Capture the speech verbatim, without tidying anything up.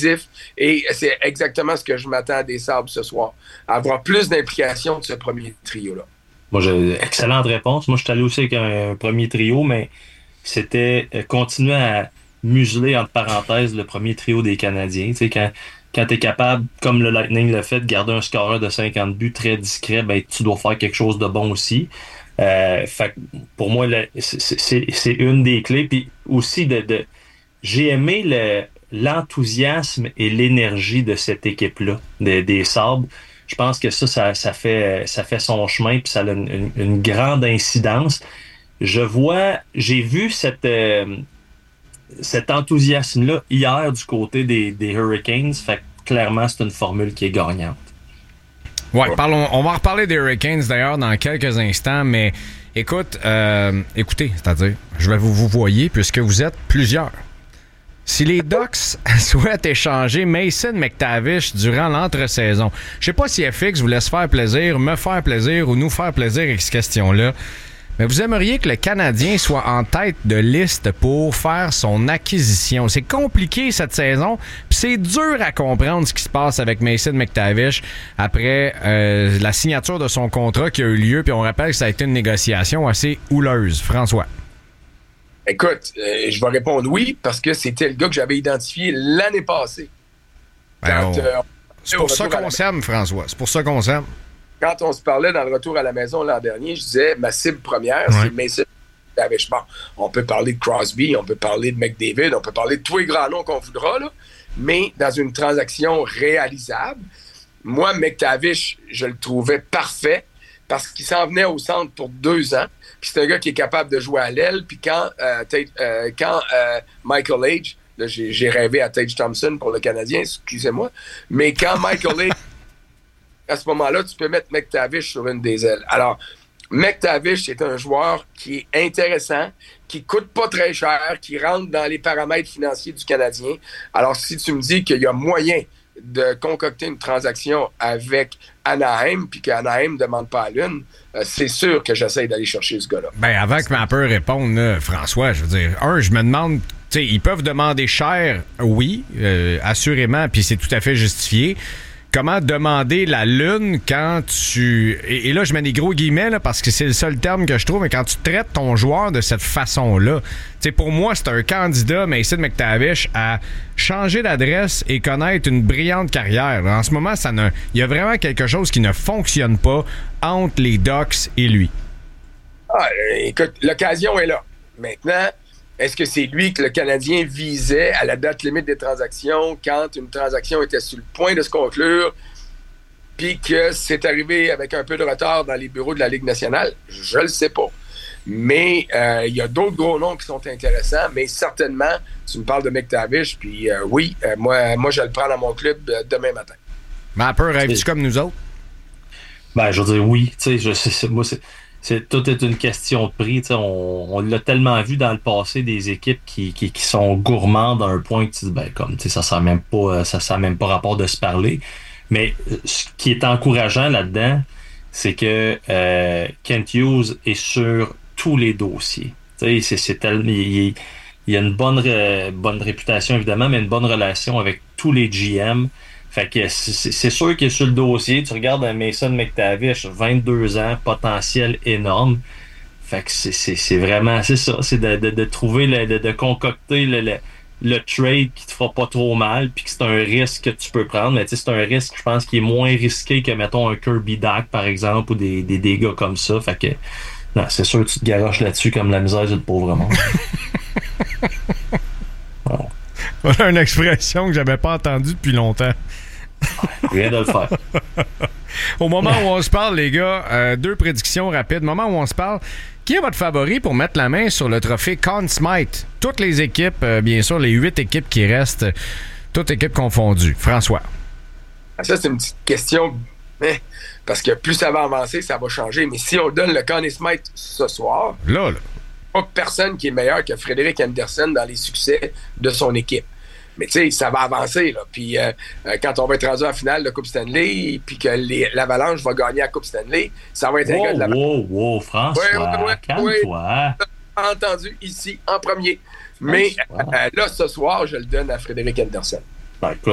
décisif. Et c'est exactement ce que je m'attends des Sabres ce soir. Avoir plus d'implication de ce premier trio-là. Moi, j'ai excellente réponse. Moi, je suis allé aussi avec un premier trio, mais c'était euh, continuer à museler, entre parenthèses, le premier trio des Canadiens. Tu sais, quand, quand tu es capable, comme le Lightning l'a fait, de garder un scoreur de cinquante buts très discret, ben, tu dois faire quelque chose de bon aussi. Euh, fait, pour moi, le, c'est, c'est, c'est une des clés. Puis aussi, de, de, j'ai aimé le, l'enthousiasme et l'énergie de cette équipe-là, des, des Sabres. Je pense que ça, ça, ça fait, ça fait son chemin, puis ça a une, une, une grande incidence. Je vois, j'ai vu cette, euh, cet enthousiasme-là hier du côté des, des Hurricanes. Fait que clairement, c'est une formule qui est gagnante. Ouais, parlons, on va en reparler des Hurricanes d'ailleurs dans quelques instants, mais écoute, euh, écoutez, c'est-à-dire, je vais vous vous voyer puisque vous êtes plusieurs. Si les Ducks souhaitent échanger Mason McTavish durant l'entre-saison, je sais pas si F X vous laisse faire plaisir, me faire plaisir ou nous faire plaisir avec cette question-là, mais vous aimeriez que le Canadien soit en tête de liste pour faire son acquisition. C'est compliqué cette saison, puis c'est dur à comprendre ce qui se passe avec Mason McTavish après euh, la signature de son contrat qui a eu lieu, puis on rappelle que ça a été une négociation assez houleuse. François. Écoute, euh, je vais répondre oui, parce que c'était le gars que j'avais identifié l'année passée. Quand, ben, on... euh, c'est pour ça qu'on s'aime, François. C'est pour ça qu'on s'aime. Quand on se parlait dans le retour à la maison l'an dernier, je disais, ma cible première, ouais. c'est Mason McTavish. Bon, on peut parler de Crosby, on peut parler de McDavid, on peut parler de tous les grands noms qu'on voudra, là, mais dans une transaction réalisable, moi, McTavish, je le trouvais parfait parce qu'il s'en venait au centre pour deux ans. Puis c'est un gars qui est capable de jouer à l'aile. Puis quand, euh, euh, quand euh, Michael Age, là, j'ai, j'ai rêvé à Tage Thompson pour le Canadien, excusez-moi, mais quand Michael Age, à ce moment-là, tu peux mettre McTavish sur une des ailes. Alors, McTavish, c'est un joueur qui est intéressant, qui coûte pas très cher, qui rentre dans les paramètres financiers du Canadien. Alors, si tu me dis qu'il y a moyen de concocter une transaction avec Anaheim, puis qu'Anaheim ne demande pas à l'une, euh, c'est sûr que j'essaie d'aller chercher ce gars-là. Ben, avant que ma peur réponde, là, François, je veux dire, un, je me demande, tu sais, ils peuvent demander cher, oui, euh, assurément, puis c'est tout à fait justifié. Comment demander la lune quand tu... Et, et là, je mets des gros guillemets là, parce que c'est le seul terme que je trouve, mais quand tu traites ton joueur de cette façon-là, tu sais, pour moi, c'est un candidat, Mason McTavish, à changer d'adresse et connaître une brillante carrière. En ce moment, ça ne... il y a vraiment quelque chose qui ne fonctionne pas entre les Ducks et lui. Ah, écoute, l'occasion est là. Maintenant, est-ce que c'est lui que le Canadien visait à la date limite des transactions quand une transaction était sur le point de se conclure puis que c'est arrivé avec un peu de retard dans les bureaux de la Ligue nationale? Je le sais pas. Mais euh, il y a d'autres gros noms qui sont intéressants, mais certainement, tu me parles de McTavish, puis euh, oui, euh, moi, moi je le prends dans mon club euh, demain matin. Mais un peu, rêves-tu comme nous autres? Ben, je veux dire, oui. Tu sais, je sais, moi, c'est... C'est, tout est une question de prix. On, on l'a tellement vu dans le passé des équipes qui, qui, qui sont gourmandes à un point que tu dis, ben, comme, ça sert même pas, ça sert même pas rapport de se parler. Mais ce qui est encourageant là-dedans, c'est que euh, Kent Hughes est sur tous les dossiers. C'est, c'est tel, il, il a une bonne, bonne réputation, évidemment, mais une bonne relation avec tous les G M. Fait que c'est, c'est sûr qu'il est sur le dossier. Tu regardes un Mason McTavish, vingt-deux ans, potentiel énorme. Fait que c'est, c'est, c'est vraiment, c'est ça, c'est de, de, de trouver, le, de, de concocter le, le, le trade qui te fera pas trop mal, puis que c'est un risque que tu peux prendre. Mais tu sais, c'est un risque, je pense, qui est moins risqué que, mettons, un Kirby Dach, par exemple, ou des, des dégâts comme ça. Fait que, non, c'est sûr que tu te garoches là-dessus comme la misère du pauvre monde. Voilà. Voilà une expression que j'avais pas entendue depuis longtemps. Je viens de le faire. Au moment où on se parle, les gars, euh, deux prédictions rapides. Au moment où on se parle, qui est votre favori pour mettre la main sur le trophée Conn Smythe? Toutes les équipes, euh, bien sûr, les huit équipes qui restent, toutes équipes confondues. François. Ça, c'est une petite question, hein, parce que plus ça va avancer, ça va changer. Mais si on donne le Conn Smythe ce soir, là, là. pas personne qui est meilleur que Frédéric Andersen dans les succès de son équipe. Mais tu sais, ça va avancer, là. Puis euh, quand on va être rendu en finale de Coupe Stanley, puis que les, l'Avalanche va gagner la Coupe Stanley, ça va être un wow, gars de l'Avalanche. Wow, wow, François, ouais, ouais, ouais, calme-toi. Ouais, entendu ici, en premier. Mais euh, là, ce soir, je le donne à Frédéric Andersen. Ben,